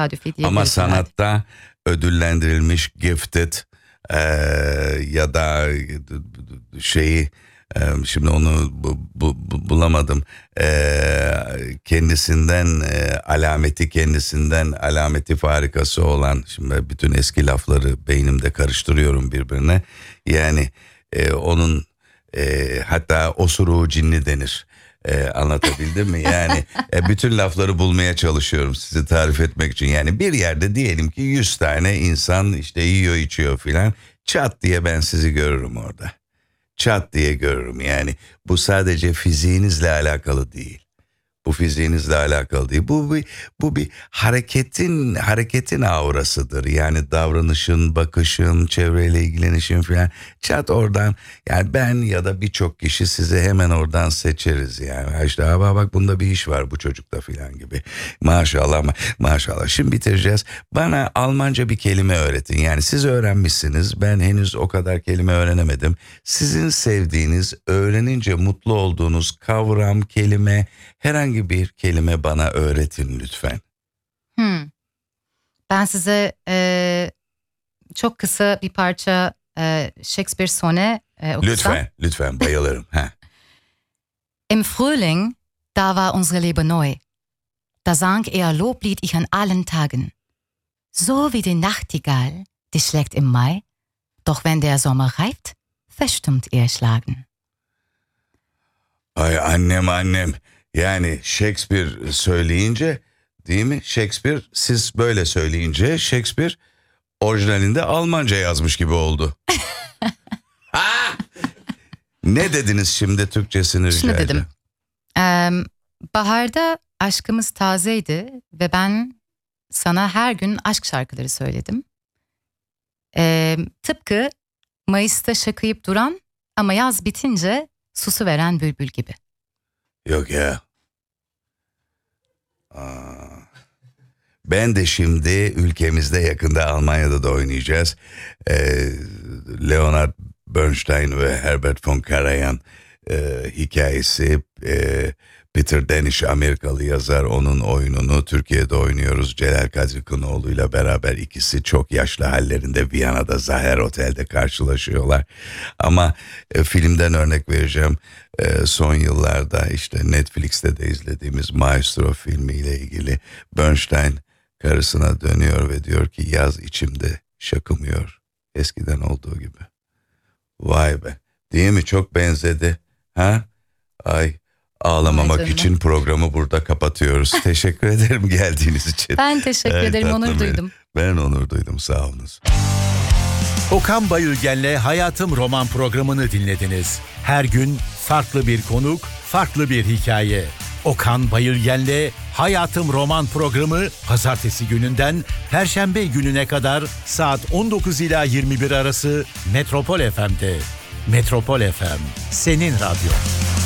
tesadüfi diyebiliriz. Ama sanatta ödüllendirilmiş, gifted ya da şimdi onu bulamadım. Kendisinden alameti farikası olan, şimdi bütün eski lafları beynimde karıştırıyorum birbirine. Yani onun hatta osuruğu cinli denir. Anlatabildim mi? Yani bütün lafları bulmaya çalışıyorum sizi tarif etmek için. Yani bir yerde diyelim ki 100 tane insan işte yiyor içiyor filan. Çat diye ben sizi görürüm orada. Çat diye görürüm. Yani bu sadece fiziğinizle alakalı değil. Bu fiziğinizle alakalı değil. Bu bir hareketin aurasıdır. Yani davranışın, bakışın, çevreyle ilgilenişin filan. Çat oradan, yani ben ya da birçok kişi sizi hemen oradan seçeriz yani. İşte bak bunda bir iş var bu çocukta filan gibi. Maşallah maşallah. Şimdi bitireceğiz. Bana Almanca bir kelime öğretin. Yani siz öğrenmişsiniz. Ben henüz o kadar kelime öğrenemedim. Sizin sevdiğiniz, öğrenince mutlu olduğunuz kavram, kelime, herhangi bir kelime bana öğretin lütfen. Ben size çok kısa bir parça Shakespeare sone okusam. Lütfen bayılırım. Im Frühling, da war unsere Liebe neu. Da sang ihr Loblied ich an allen Tagen. So wie die Nachtigall, die schlägt im Mai. Doch wenn der Sommer reift, verstummt ihr Schlagen. Ay annem. Yani Shakespeare söyleyince, değil mi? Shakespeare, siz böyle söyleyince Shakespeare orijinalinde Almanca yazmış gibi oldu. Ne dediniz şimdi, Türkçesini rica Şunu ederim. dedim. Baharda aşkımız tazeydi ve ben sana her gün aşk şarkıları söyledim. Tıpkı Mayıs'ta şakıyıp duran ama yaz bitince susu veren bülbül gibi. Yok ya. Ben de şimdi ülkemizde yakında Almanya'da da oynayacağız. Leonard Bernstein ve Herbert von Karajan hikayesi. Peter Danish, Amerikalı yazar, onun oyununu Türkiye'de oynuyoruz. Celal Kadri Kınoğlu'yla beraber ikisi çok yaşlı hallerinde Viyana'da Zaher Otel'de karşılaşıyorlar. Ama filmden örnek vereceğim. Son yıllarda işte Netflix'te de izlediğimiz Maestro filmiyle ilgili Bernstein karısına dönüyor ve diyor ki yaz içimde şakımıyor eskiden olduğu gibi. Vay be, değil mi? Çok benzedi. Ay, ağlamamak için programı burada kapatıyoruz. Teşekkür ederim geldiğiniz için. Ben teşekkür ederim, onur duydum. Ben onur duydum, sağ olunuz. Okan Bayülgen'le Hayatım Roman programını dinlediniz. Her gün farklı bir konuk, farklı bir hikaye. Okan Bayülgen'le Hayatım Roman programı pazartesi gününden perşembe gününe kadar saat 19 ila 21 arası Metropol FM'de. Metropol FM, senin radyo.